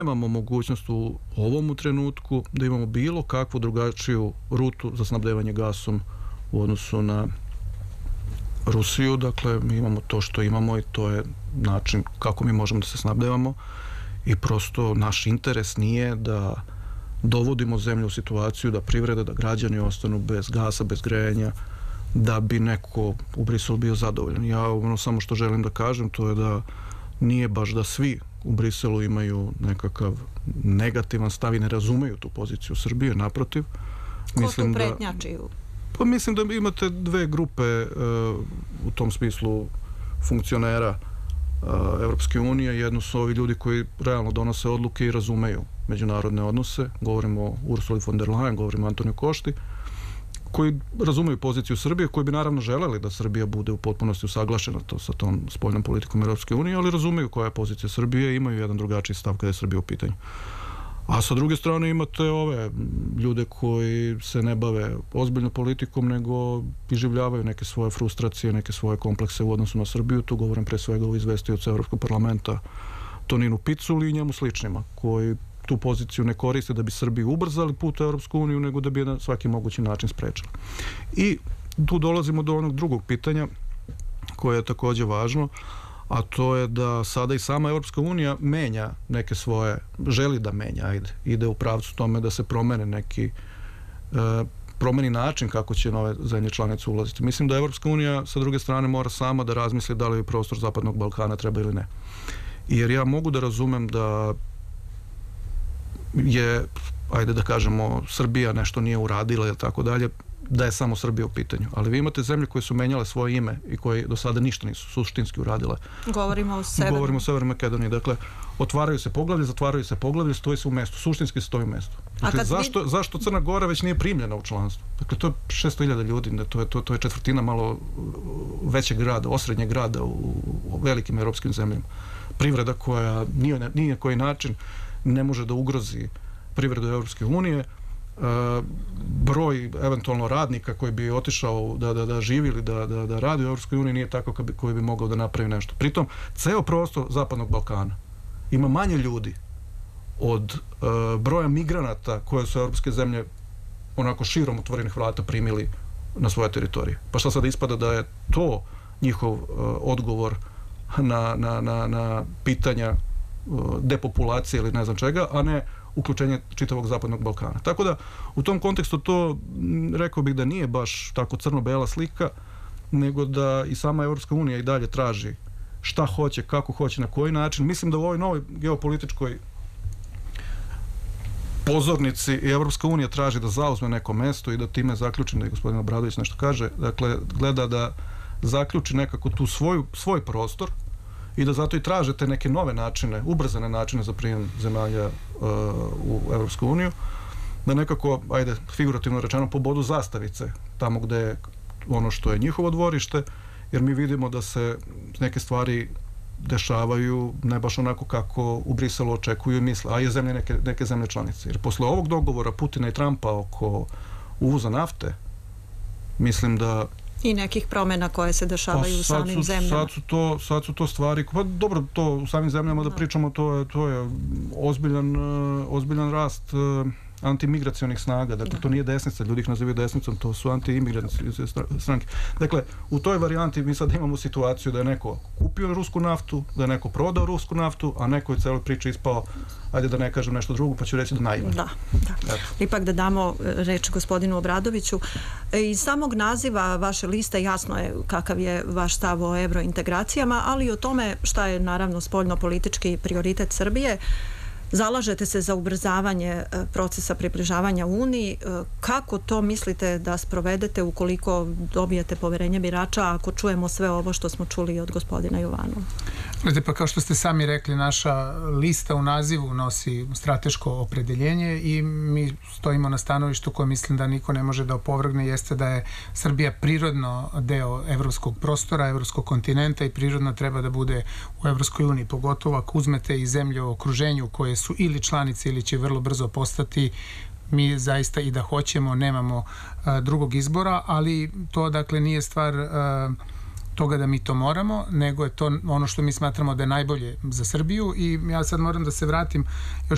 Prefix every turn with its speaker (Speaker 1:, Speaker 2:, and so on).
Speaker 1: nemamo mogućnost u ovom trenutku da imamo bilo kakvu drugačiju rutu za snabdevanje gasom u odnosu na Rusiju. Dakle, mi imamo to što imamo i to je način kako mi možemo da se snabdevamo i prosto naš interes nije da dovodimo zemlju u situaciju da privreda, da građani ostanu bez gasa, bez grejanja, da bi neko u Briselu bio zadovoljan. Ja ono samo što želim da kažem to je da nije baš da svi u Briselu imaju nekakav negativan stav i ne razumeju tu poziciju Srbije, naprotiv.
Speaker 2: Ko tu pretnjači?
Speaker 1: Pa mislim da imate dve grupe u tom smislu funkcionera Evropske unije. Jedno su ovi ljudi koji realno donose odluke i razumeju međunarodne odnose. Govorimo o Ursuli von der Leyen, govorimo o Antoniju Košti, koji razumeju poziciju Srbije, koji bi naravno želeli da Srbija bude u potpunosti usaglašena sa tom spoljnom politikom Evropske unije, ali razumeju koja je pozicija Srbije i imaju jedan drugačiji stav kada je Srbija u pitanju. A sa druge strane imate ove ljude koji se ne bave ozbiljno politikom, nego iživljavaju neke svoje frustracije, neke svoje komplekse u odnosu na Srbiju. Tu govorim pre svega o izvestiocu Evropskog parlamenta Toninu Piculi i njemu sličnima, koji tu poziciju ne koriste da bi Srbiju ubrzali put u Evropsku uniju, nego da bi je na svaki mogući način sprečili. I tu dolazimo do onog drugog pitanja koje je takođe važno, a to je da sada i sama Evropska unija menja neke svoje, želi da menja, ide u pravcu tome da se promeni način kako će nove zemlje članice ulaziti. Mislim da Evropska unija sa druge strane mora sama da razmisli da li prostor Zapadnog Balkana treba ili ne. Jer ja mogu da razumem da je, ajde da kažemo, Srbija nešto nije uradila ili tako dalje, da je samo Srbija u pitanju. Ali vi imate zemlje koje su menjale svoje ime i koje do sada ništa nisu suštinski uradile.
Speaker 2: Govorimo o
Speaker 1: Severnoj Makedoniji. Dakle, otvaraju se poglavlje, zatvaraju se poglavlje, stoji se u mestu. Suštinski stoji u mestu. Dakle, zašto Crna Gora već nije primljena u članstvo? Dakle, to je 600.000 ljudi, to je četvrtina malo većeg grada, osrednjeg grada u velikim evropskim zemljama. Privreda koja ni na koji način ne može da ugrozi privredu Evropske unije, broj eventualno radnika koji bi otišao da živi ili da radi u Evropskoj uniji nije tako koji bi mogao da napravi nešto. Pritom, ceo prostor Zapadnog Balkana ima manje ljudi od broja migranata koje su evropske zemlje onako širom otvorenih vrata primili na svoje teritorije. Pa šta sad ispada da je to njihov odgovor na pitanja depopulacije ili ne znam čega, a ne uključenje čitavog Zapadnog Balkana. Tako da, u tom kontekstu to, rekao bih da nije baš tako crno-bela slika, nego da i sama Evropska unija i dalje traži šta hoće, kako hoće, na koji način. Mislim da u ovoj novoj geopolitičkoj pozornici i Evropska unija traži da zauzme neko mesto i da time zaključim, da je gospodin Obradović nešto kaže, dakle, gleda da zaključi nekako tu svoj prostor i da zato i tražete neke nove načine, ubrzane načine za prijem zemalja u Evropsku uniju, da nekako, ajde, figurativno rečeno, pobodu zastavice tamo gde je ono što je njihovo dvorište, jer mi vidimo da se neke stvari dešavaju ne baš onako kako u Briselu očekuju i misle, a je zemlje neke zemlje članice. Jer posle ovog dogovora Putina i Trumpa oko uvoza nafte, mislim da
Speaker 2: i nekih promjena koje se dešavaju u samim zemljama.
Speaker 1: Sad su to stvari, pa dobro, to u samim zemljama da pričamo, to je ozbiljan rast antimigracionih snaga. Dakle, to nije desnica, ljudi ih nazivaju desnicom, to su antiimigracijske stranke. Dakle, u toj varijanti mi sad imamo situaciju da je neko kupio rusku naftu, da je neko prodao rusku naftu, a neko je celoj priči ispao, ajde da ne kažem nešto drugo, pa ću reći da naivan.
Speaker 2: Da. Ipak da damo reč gospodinu Obradoviću. Iz samog naziva vaše liste jasno je kakav je vaš stav o evrointegracijama, ali i o tome šta je naravno spoljno-politički prioritet Srbije. Zalažete se za ubrzavanje procesa približavanja Uniji. Kako to mislite da sprovedete ukoliko dobijete poverenje birača, ako čujemo sve ovo što smo čuli od gospodina Jovanova?
Speaker 3: Gledajte, pa kao što ste sami rekli, naša lista u nazivu nosi strateško opredeljenje i mi stojimo na stanovištu koje mislim da niko ne može da opovrgne, jeste da je Srbija prirodno deo evropskog prostora, evropskog kontinenta i prirodno treba da bude u Evropskoj uniji, pogotovo ako uzmete i zemlje u okruženju koje su ili članice ili će vrlo brzo postati. Mi zaista i da hoćemo nemamo drugog izbora, ali to dakle nije stvar toga da mi to moramo, nego je to ono što mi smatramo da je najbolje za Srbiju. I ja sad moram da se vratim još